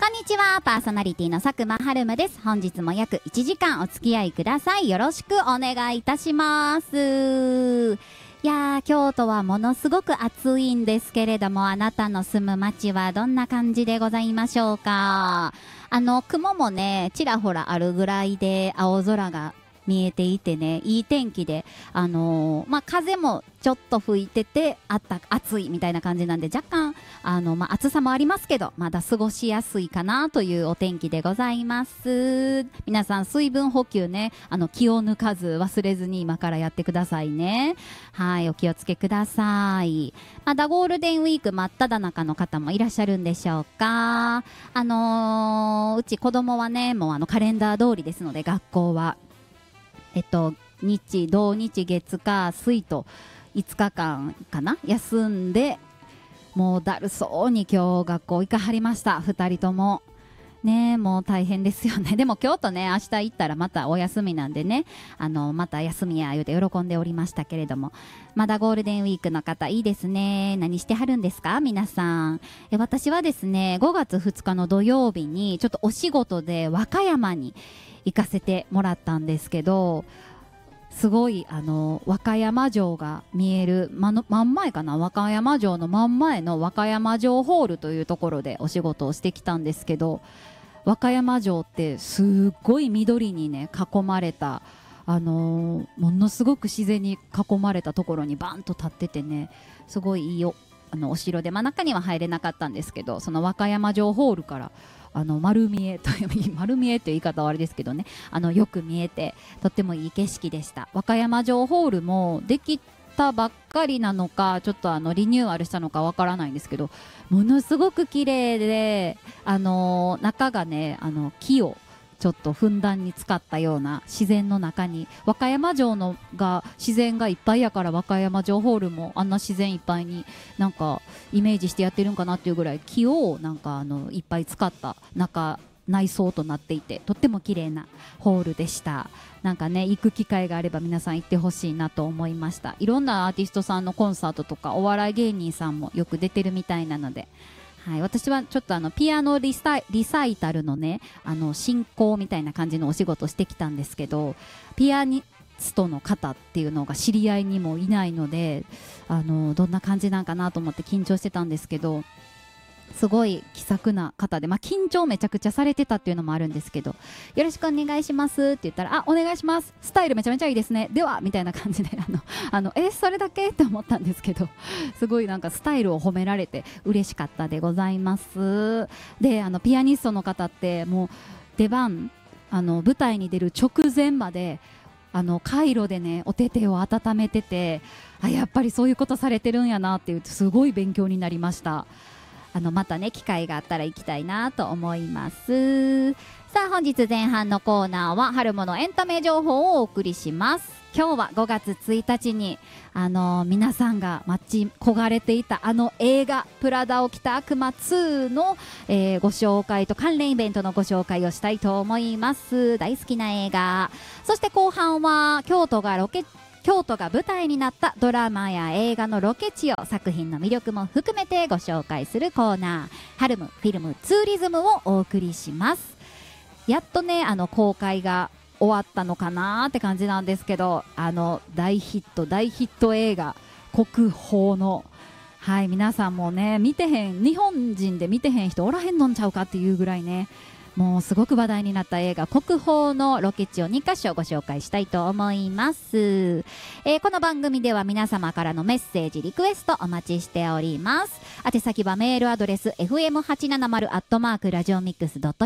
こんにちは、パーソナリティの佐久間春馬です。本日も約1時間お付き合いください。よろしくお願いいたします。いやー、京都はものすごく暑いんですけれども、あなたの住む街はどんな感じでございましょうか。雲もね、ちらほらあるぐらいで青空が見えていてね、いい天気で、風もちょっと吹いてて暑いみたいな感じなんで、若干暑さもありますけど、まだ過ごしやすいかなというお天気でございます。皆さん水分補給ね、気を抜かず忘れずに今からやってくださいね。はい、お気をつけください。まだゴールデンウィーク真っ只中の方もいらっしゃるんでしょうか。うち子供はね、もうカレンダー通りですので、学校は土日月火水と5日間かな休んで、もうだるそうに今日学校行かはりました。2人ともね、もう大変ですよね。でも京都ね、明日行ったらまたお休みなんでね、また休みや言うて喜んでおりましたけれども、まだゴールデンウィークの方いいですね。何してはるんですか皆さん。私はですね、5月2日の土曜日にちょっとお仕事で和歌山に行かせてもらったんですけど、すごい和歌山城が見える真ん前かな、和歌山城の真ん前の和歌山城ホールというところでお仕事をしてきたんですけど、和歌山城ってすっごい緑にね囲まれた、ものすごく自然に囲まれたところにバンと立っててね、すごいいいお城で、中には入れなかったんですけど、その和歌山城ホールから丸見えという丸見えという言い方はあれですけどね、よく見えてとってもいい景色でした。和歌山城ホールもできたばっかりなのか、ちょっとリニューアルしたのかわからないんですけど、ものすごく綺麗で、中がね木をちょっとふんだんに使ったような自然の中に、和歌山城のが自然がいっぱいやから、和歌山城ホールもあんな自然いっぱいになんかイメージしてやってるんかなっていうぐらい、木をなんかいっぱい使った内装となっていて、とっても綺麗なホールでした。なんかね、行く機会があれば皆さん行ってほしいなと思いました。いろんなアーティストさんのコンサートとかお笑い芸人さんもよく出てるみたいなので、はい、私はちょっとピアノリサイタルのね進行みたいな感じのお仕事してきたんですけど、ピアニストの方っていうのが知り合いにもいないので、どんな感じなんかなと思って緊張してたんですけど、すごい気さくな方で、緊張めちゃくちゃされてたっていうのもあるんですけど、よろしくお願いしますって言ったら、お願いします、スタイルめちゃめちゃいいですね、ではみたいな感じでそれだけって思ったんですけど、すごいなんかスタイルを褒められて嬉しかったでございます。でピアニストの方ってもう出番舞台に出る直前までカイロでねお手手を温めてて、やっぱりそういうことされてるんやなって言って、すごい勉強になりました。またね機会があったら行きたいなと思います。さあ本日前半のコーナーは春物エンタメ情報をお送りします。今日は5月1日に皆さんが待ち焦がれていた映画プラダを着た悪魔2の、ご紹介と関連イベントのご紹介をしたいと思います。大好きな映画、そして後半は京都が舞台になったドラマや映画のロケ地を作品の魅力も含めてご紹介するコーナー、ハルムフィルムツーリズムをお送りします。やっとね公開が終わったのかなって感じなんですけど、大ヒット映画国宝の、はい、皆さんもね日本人で見てへん人おらへんのんちゃうかっていうぐらいね、もうすごく話題になった映画国宝のロケ地を2カ所ご紹介したいと思います。この番組では皆様からのメッセージリクエストお待ちしております。宛先はメールアドレス fm870@radiomix.com